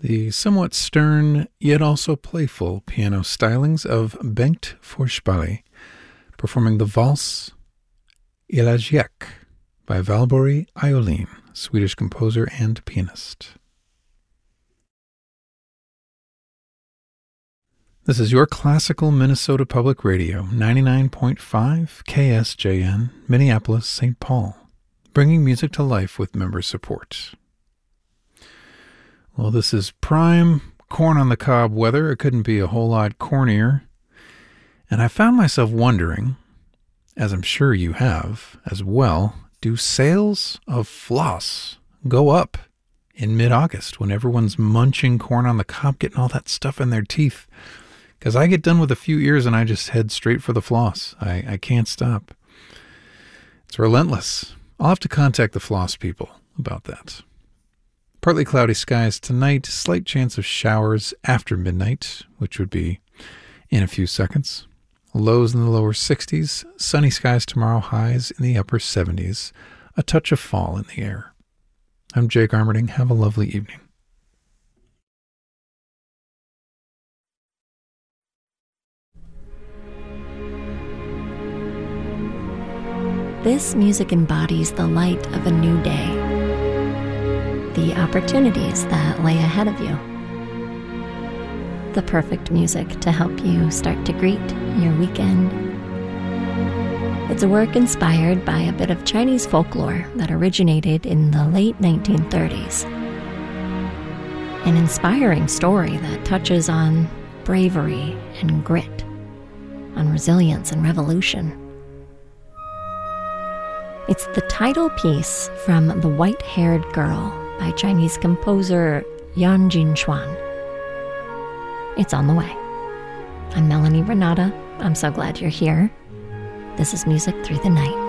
the somewhat stern yet also playful piano stylings of Bengt Forsberg, performing the valse Elegiac by Valborg Iolin, Swedish composer and pianist. This is your classical Minnesota Public Radio, 99.5 KSJN, Minneapolis, St. Paul, bringing music to life with member support. Well, this is prime corn on the cob weather. It couldn't be a whole lot cornier. And I found myself wondering, as I'm sure you have as well, do sales of floss go up in mid-August when everyone's munching corn on the cob, getting all that stuff in their teeth? Because I get done with a few ears and I just head straight for the floss. I can't stop. It's relentless. I'll have to contact the floss people about that. Partly cloudy skies tonight, slight chance of showers after midnight, which would be in a few seconds. Lows in the lower 60s, sunny skies tomorrow, highs in the upper 70s, a touch of fall in the air. I'm Jake Armerding. Have a lovely evening. This music embodies the light of a new day, the opportunities that lay ahead of you. The perfect music to help you start to greet your weekend. It's a work inspired by a bit of Chinese folklore that originated in the late 1930s. An inspiring story that touches on bravery and grit, on resilience and revolution. It's the title piece from The White-Haired Girl by Chinese composer Yan Jinchuan. It's on the way. I'm Melanie Renata. I'm so glad you're here. This is Music Through the Night.